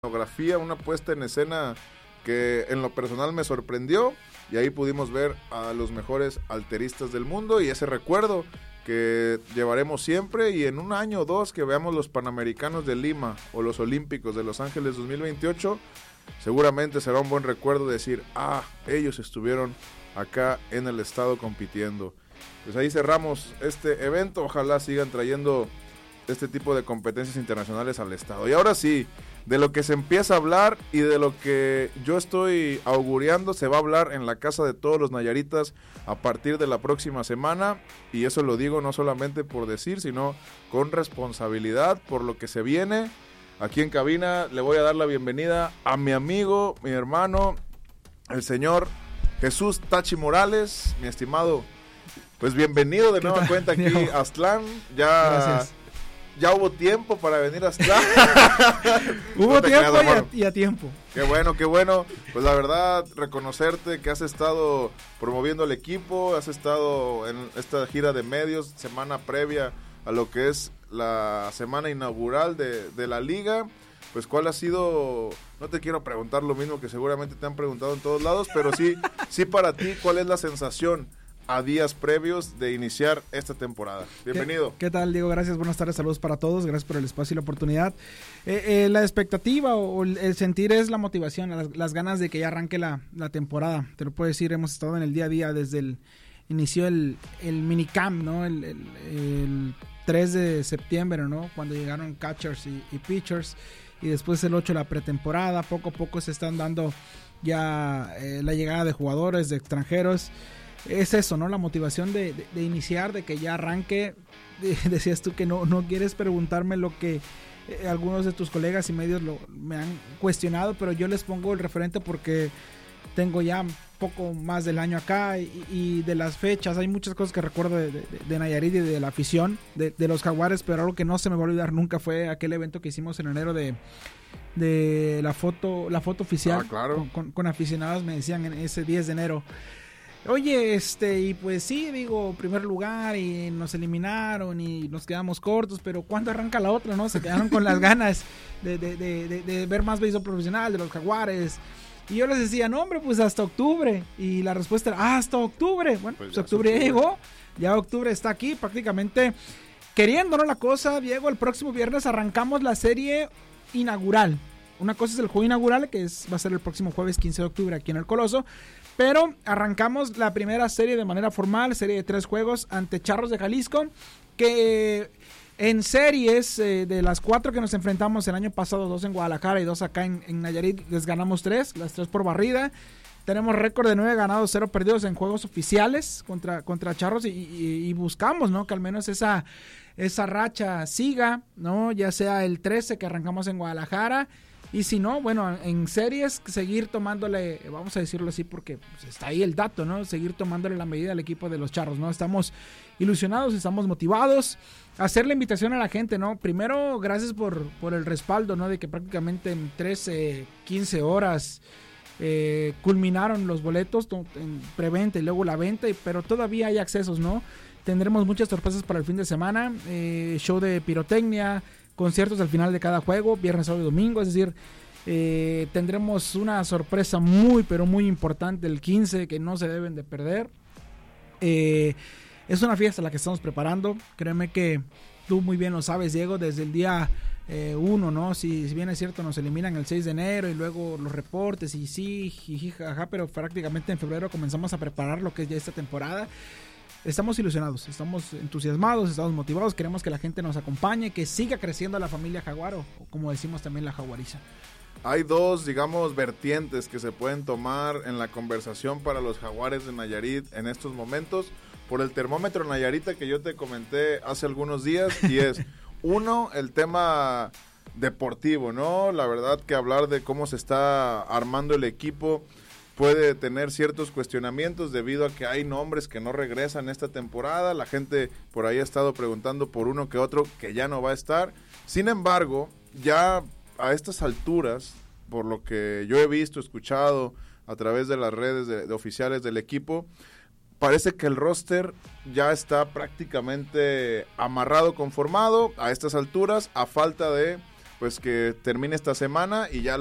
escenografía, una puesta en escena que en lo personal me sorprendió, y ahí pudimos ver a los mejores alteristas del mundo y ese recuerdo que llevaremos siempre, y en un año o dos que veamos los Panamericanos de Lima o los Olímpicos de Los Ángeles 2028, seguramente será un buen recuerdo decir, ellos estuvieron acá en el estado compitiendo. Pues ahí cerramos este evento, ojalá sigan trayendo este tipo de competencias internacionales al estado. Y ahora sí, de lo que se empieza a hablar y de lo que yo estoy auguriando, se va a hablar en la casa de todos los nayaritas a partir de la próxima semana, y eso lo digo no solamente por decir, sino con responsabilidad por lo que se viene. Aquí en cabina le voy a dar la bienvenida a mi amigo, mi hermano, el señor Jesús Tachi Morales, mi estimado. Pues bienvenido de nueva cuenta aquí a Aztlán. Gracias. Ya hubo tiempo para venir a Aztlán. Hubo tiempo y a tiempo. Qué bueno, qué bueno. Pues la verdad, reconocerte que has estado promoviendo al equipo, has estado en esta gira de medios, semana previa a lo que es la semana inaugural de la liga. Pues cuál ha sido, no te quiero preguntar lo mismo que seguramente te han preguntado en todos lados, pero sí para ti, ¿cuál es la sensación a días previos de iniciar esta temporada? Bienvenido. ¿Qué tal, Diego? Gracias, buenas tardes, saludos para todos, gracias por el espacio y la oportunidad. La expectativa o el sentir es la motivación, las ganas de que ya arranque la temporada. Te lo puedo decir, hemos estado en el día a día desde inició el minicamp, ¿no? El 3 de septiembre, ¿no? Cuando llegaron catchers y pitchers, y después el 8 la pretemporada. Poco a poco se están dando ya la llegada de jugadores, de extranjeros. Es eso, ¿no? La motivación de iniciar, de que ya arranque. Decías tú que no quieres preguntarme lo que algunos de tus colegas y medios me han cuestionado, pero yo les pongo el referente porque tengo ya poco más del año acá y de las fechas. Hay muchas cosas que recuerdo de Nayarit y de la afición de los Jaguares, pero algo que no se me va a olvidar nunca fue aquel evento que hicimos en enero de la foto oficial. Claro. con aficionados. Me decían en ese 10 de enero, oye, y pues sí, digo, primer lugar y nos eliminaron y nos quedamos cortos, pero ¿cuándo arranca la otra, no? Se quedaron con las ganas de ver más béisbol profesional de los Jaguares. Y yo les decía, no, hombre, pues hasta octubre. Y la respuesta era, hasta octubre. Bueno, pues octubre ya llegó, ya octubre está aquí, prácticamente queriéndonos la cosa. Diego, el próximo viernes arrancamos la serie inaugural. Una cosa es el juego inaugural, que va a ser el próximo jueves 15 de octubre aquí en el Coloso. Pero arrancamos la primera serie de manera formal, serie de 3 juegos ante Charros de Jalisco, que en series de las 4 que nos enfrentamos el año pasado, 2 en Guadalajara y 2 acá en Nayarit, les ganamos 3, las 3 por barrida. Tenemos récord de 9 ganados, 0 perdidos en juegos oficiales contra Charros y buscamos, ¿no? Que al menos esa racha siga, ¿no? Ya sea el 13 que arrancamos en Guadalajara. Y si no, bueno, en series seguir tomándole, vamos a decirlo así porque pues, está ahí el dato, ¿no? Seguir tomándole la medida al equipo de los Charros, ¿no? Estamos ilusionados, estamos motivados. Hacer la invitación a la gente, ¿no? Primero, gracias por el respaldo, ¿no? De que prácticamente en 13, 15 horas culminaron los boletos en preventa y luego la venta, pero todavía hay accesos, ¿no? Tendremos muchas sorpresas para el fin de semana, show de pirotecnia, conciertos al final de cada juego, viernes, sábado y domingo, es decir, tendremos una sorpresa muy, pero muy importante el 15 que no se deben de perder. Es una fiesta la que estamos preparando, créeme que tú muy bien lo sabes, Diego, desde el día 1, ¿no? Si bien es cierto, nos eliminan el 6 de enero y luego los reportes y sí, jijijaja, pero prácticamente en febrero comenzamos a preparar lo que es ya esta temporada. Estamos ilusionados, estamos entusiasmados, estamos motivados, queremos que la gente nos acompañe, que siga creciendo la familia Jaguar o como decimos también la jaguariza. Hay dos, digamos, vertientes que se pueden tomar en la conversación para los Jaguares de Nayarit en estos momentos. Por el termómetro Nayarita que yo te comenté hace algunos días, y es, uno, el tema deportivo, ¿no? La verdad que hablar de cómo se está armando el equipo puede tener ciertos cuestionamientos debido a que hay nombres que no regresan esta temporada. La gente por ahí ha estado preguntando por uno que otro que ya no va a estar. Sin embargo, ya a estas alturas, por lo que yo he visto, escuchado a través de las redes de oficiales del equipo, parece que el roster ya está prácticamente amarrado, conformado a estas alturas, a falta de pues que termine esta semana y ya